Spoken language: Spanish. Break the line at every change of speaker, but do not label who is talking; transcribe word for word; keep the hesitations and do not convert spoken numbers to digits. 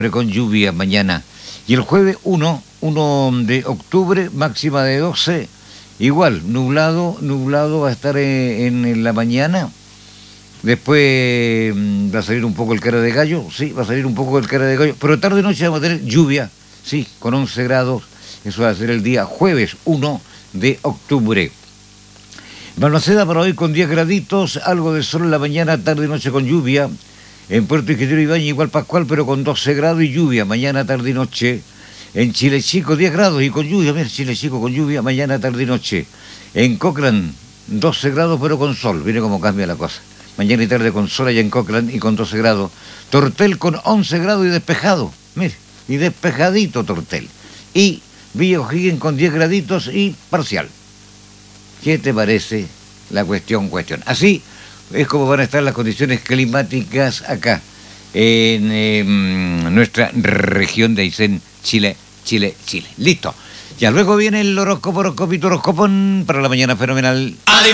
con lluvia mañana. Y el jueves uno de octubre, máxima de doce, igual, nublado, nublado va a estar en, en la mañana. Después va a salir un poco el cara de gallo, sí, va a salir un poco el cara de gallo, pero tarde y noche vamos a tener lluvia, sí, con once grados, eso va a ser el día jueves uno de octubre. Balmaceda para hoy con diez graditos, algo de sol en la mañana, tarde y noche con lluvia. En Puerto Ingeniero Ibañez igual Pascual, pero con doce grados y lluvia, mañana, tarde y noche. En Chile Chico diez grados y con lluvia, mira, Chile Chico con lluvia, mañana, tarde y noche. En Cochrane doce grados pero con sol, mire cómo cambia la cosa. Mañana y tarde con sol allá en Cochrane y con doce grados. Tortel con once grados y despejado, mire, y despejadito Tortel. Y Villa O'Higgins con diez graditos y parcial. ¿Qué te parece la cuestión, cuestión? Así es como van a estar las condiciones climáticas acá, en eh, nuestra región de Aysén, Chile, Chile, Chile. Listo. Ya luego viene el horóscopo, horóscopo, horóscopo para la mañana fenomenal.